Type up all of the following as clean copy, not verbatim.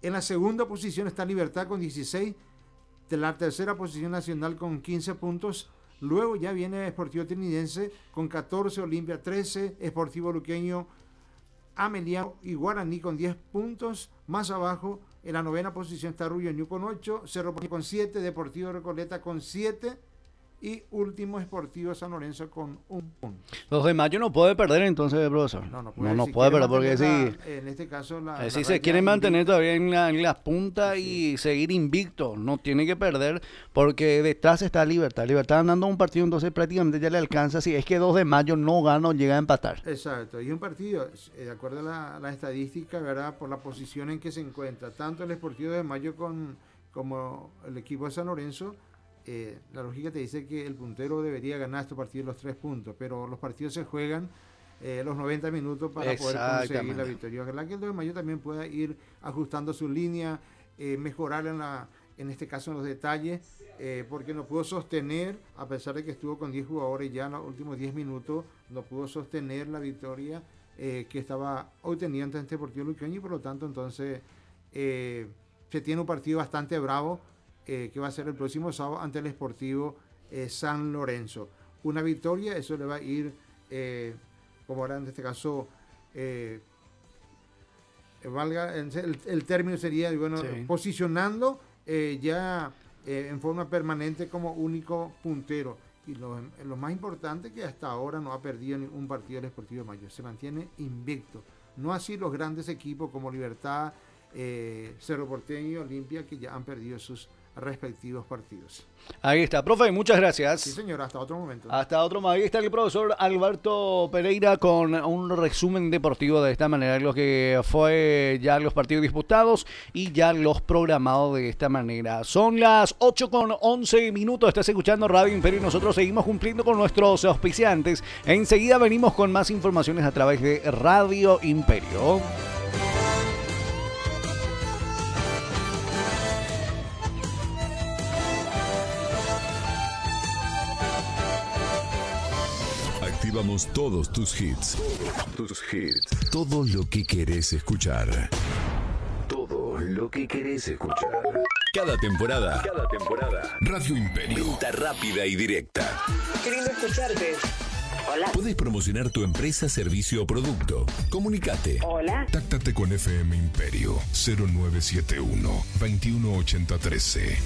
En la segunda posición está Libertad con 16. De la tercera posición Nacional con 15 puntos. Luego ya viene Sportivo Trinidense con 14, Olimpia 13, Sportivo Luqueño, Ameliano y Guaraní con 10 puntos. Más abajo, en la novena posición está Ruyoñú con 8, Cerro Porteño con 7, Deportivo Recoleta con 7 y último Sportivo San Lorenzo con 1 punto. 2 de mayo no puede perder entonces, profesor. No puede perder porque en este caso si se quiere mantener todavía en la punta y seguir invicto, no tiene que perder porque detrás está Libertad. Libertad andando un partido, entonces prácticamente ya le alcanza. Si es que 2 de mayo no gana o llega a empatar. Exacto, y un partido, de acuerdo a la estadística, ¿verdad? Por la posición en que se encuentra, tanto el Sportivo de Mayo como el equipo de San Lorenzo. La lógica te dice que el puntero debería ganar estos partidos los 3 puntos, pero los partidos se juegan los 90 minutos para poder conseguir la victoria. Ojalá que el 2 de mayo también pueda ir ajustando su línea, mejorar en este caso en los detalles, porque no pudo sostener, a pesar de que estuvo con 10 jugadores ya en los últimos 10 minutos, no pudo sostener la victoria que estaba obteniendo ante este Deportivo Luqueño, y por lo tanto entonces se tiene un partido bastante bravo que va a ser el próximo sábado ante el Sportivo San Lorenzo. Una victoria, eso le va a ir, como ahora en este caso, valga, el término sería, bueno, posicionando ya en forma permanente como único puntero. Y lo más importante que hasta ahora no ha perdido ningún partido el Sportivo de Mayo, se mantiene invicto. No así los grandes equipos como Libertad, Cerro Porteño y Olimpia, que ya han perdido sus respectivos partidos. Ahí está, profe, muchas gracias. Sí, señor, hasta otro momento. Hasta otro momento. Ahí está el profesor Alberto Pereira con un resumen deportivo de esta manera, lo que fue ya los partidos disputados y ya los programados de esta manera. Son las 8:11. Estás escuchando Radio Imperio y nosotros seguimos cumpliendo con nuestros auspiciantes. Enseguida venimos con más informaciones a través de Radio Imperio. Activamos todos tus hits. Todo lo que querés escuchar. Cada temporada. Radio Imperio. Venta rápida y directa. Qué lindo escucharte. Hola. Podés promocionar tu empresa, servicio o producto. Comunicate. Hola. Táctate con FM Imperio 0971 218013.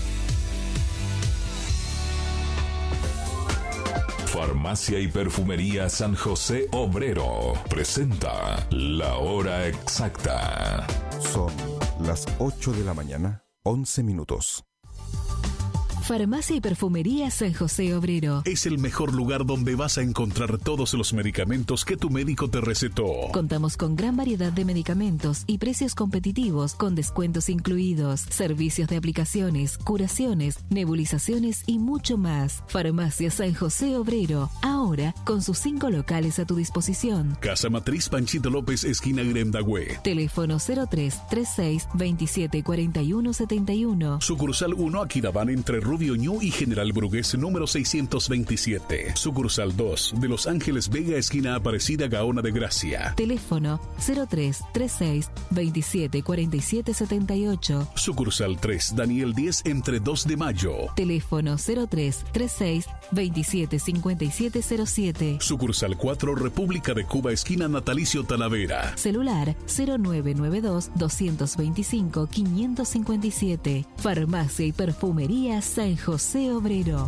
Farmacia y Perfumería San José Obrero presenta La Hora Exacta. Son las 8 de la mañana, 11 minutos. Farmacia y Perfumería San José Obrero. Es el mejor lugar donde vas a encontrar todos los medicamentos que tu médico te recetó. Contamos con gran variedad de medicamentos y precios competitivos con descuentos incluidos, servicios de aplicaciones, curaciones, nebulizaciones y mucho más. Farmacia San José Obrero, ahora con sus 5 locales a tu disposición. Casa Matriz Panchito López, esquina Grendagüe. Teléfono 03 36 27 41 71. Sucursal 1 Aquidabán entre Rubio Ñu y General Brugués número 627. Sucursal 2 de Los Ángeles Vega, esquina Aparecida Gaona de Gracia. Teléfono 03 36 27 47 78. Sucursal 3 Daniel 10 entre 2 de Mayo. Teléfono 03 36 27 57 07. Sucursal 4 República de Cuba, esquina Natalicio Talavera. Celular 0992 225 557. Farmacia y Perfumería San José Obrero.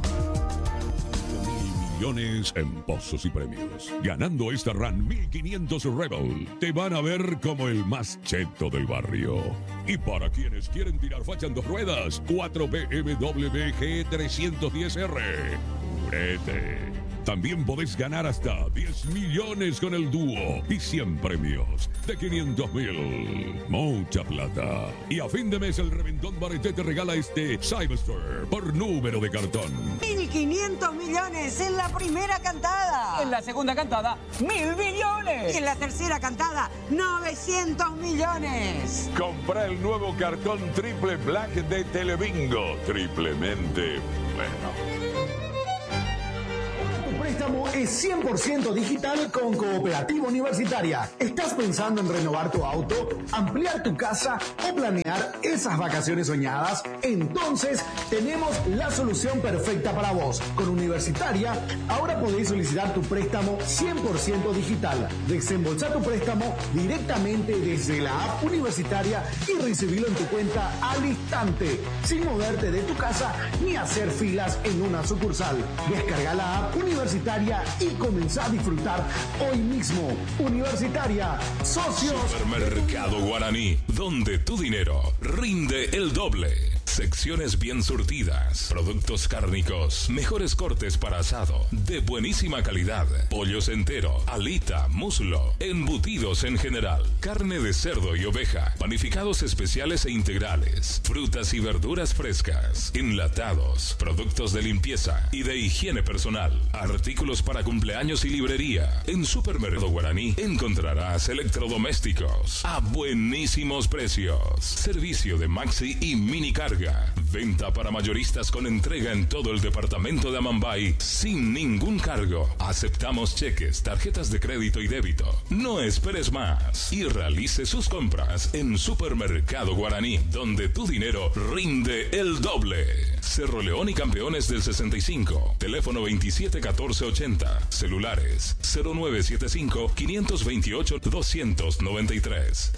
Millones en pozos y premios. Ganando esta RAN 1500 Rebel, te van a ver como el más cheto del barrio. Y para quienes quieren tirar facha en 2 ruedas, 4 BMW G310R. ¡Purete! También podés ganar hasta 10 millones con el dúo y 100 premios de 500.000. Mucha plata. Y a fin de mes el Reventón Barreté te regala este Cyberstore por número de cartón. 1.500 millones en la primera cantada. En la segunda cantada, 1.000 millones. Y en la tercera cantada, 900 millones. Compra el nuevo cartón Triple Black de Telebingo. Triplemente bueno. préstamo es 100% digital con Cooperativa Universitaria. ¿Estás pensando en renovar tu auto, ampliar tu casa o planear esas vacaciones soñadas? Entonces tenemos la solución perfecta para vos. Con Universitaria, ahora podéis solicitar tu préstamo 100% digital. Desembolsar tu préstamo directamente desde la app Universitaria y recibirlo en tu cuenta al instante, sin moverte de tu casa ni hacer filas en una sucursal. Descarga la app Universitaria y comenzá a disfrutar hoy mismo. Universitaria, socios. Supermercado Guaraní, donde tu dinero rinde el doble. Secciones bien surtidas, productos cárnicos, mejores cortes para asado, de buenísima calidad, pollos entero, alita, muslo, embutidos en general, carne de cerdo y oveja, panificados especiales e integrales, frutas y verduras frescas, enlatados, productos de limpieza y de higiene personal, artículos para cumpleaños y librería. En Supermercado Guaraní encontrarás electrodomésticos a buenísimos precios, servicio de maxi y mini carga, venta para mayoristas con entrega en todo el departamento de Amambay sin ningún cargo. Aceptamos cheques, tarjetas de crédito y débito. No esperes más y realice sus compras en Supermercado Guaraní, donde tu dinero rinde el doble. Cerro León y Campeones del 65, teléfono 271480, celulares 0975-528-293 y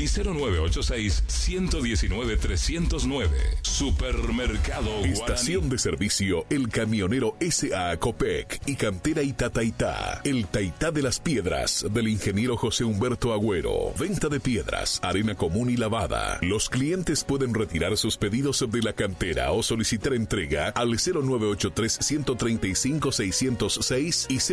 0986-119-309. Supermercado Guaraní. Estación de servicio El Camionero S.A. Copec y Cantera Itataitá. El Taitá de las Piedras del ingeniero José Humberto Agüero. Venta de piedras, arena común y lavada. Los clientes pueden retirar sus pedidos de la cantera o solicitar entrega al 0983-135-606 y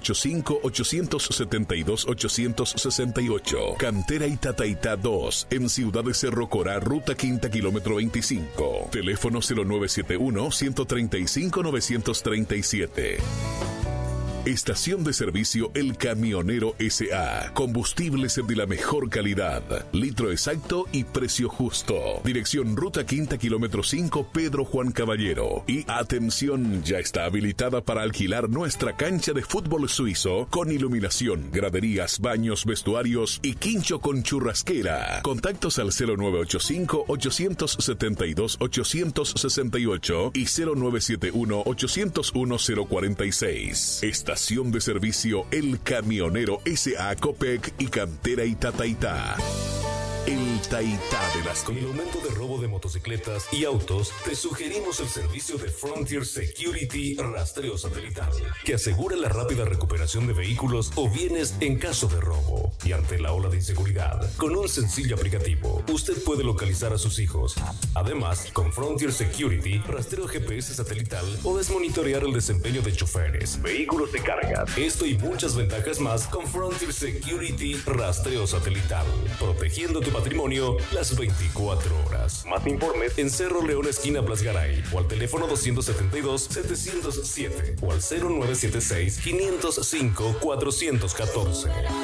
0985-872-868. Cantera Itataitá 2 en Ciudad de Cerro Corá, Ruta Quinta, kilómetro 25. Teléfono 0971-135-937. Estación de servicio El Camionero S.A. Combustibles de la mejor calidad, litro exacto y precio justo. Dirección Ruta Quinta, kilómetro 5, Pedro Juan Caballero. Y atención, ya está habilitada para alquilar nuestra cancha de fútbol suizo con iluminación, graderías, baños, vestuarios y quincho con churrasquera. Contactos al 0985-872-868 y 0971-801-046. Estación de servicio El Camionero S.A. Copec y Cantera Itataitá. El Taitá de las... Con el aumento de robo de motocicletas y autos, te sugerimos el servicio de Frontier Security Rastreo Satelital, que asegura la rápida recuperación de vehículos o bienes en caso de robo. Y ante la ola de inseguridad, con un sencillo aplicativo, usted puede localizar a sus hijos. Además, con Frontier Security, rastreo GPS satelital, podés monitorear el desempeño de choferes, vehículos de carga. Esto y muchas ventajas más con Frontier Security Rastreo Satelital, protegiendo tu patrimonio las 24 horas. Más informes en Cerro León, esquina Blasgaray, o al teléfono 272-707 o al 0976-505-414.